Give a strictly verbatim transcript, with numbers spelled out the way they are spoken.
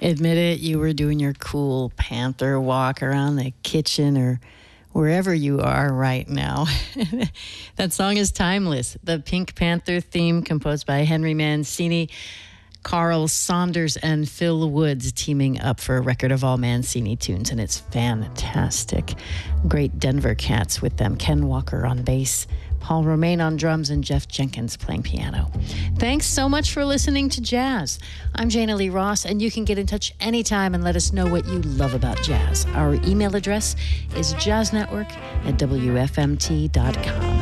Admit it, you were doing your cool panther walk around the kitchen or wherever you are right now. That song is timeless. The Pink Panther theme, composed by Henry Mancini, Carl Saunders, and Phil Woods teaming up for a record of all Mancini tunes, and it's fantastic. Great Denver Cats with them. Ken Walker on bass, Paul Romain on drums, and Jeff Jenkins playing piano. Thanks so much for listening to Jazz. I'm Jana Lee Ross, and you can get in touch anytime and let us know what you love about jazz. Our email address is jazznetwork at w f m t dot com.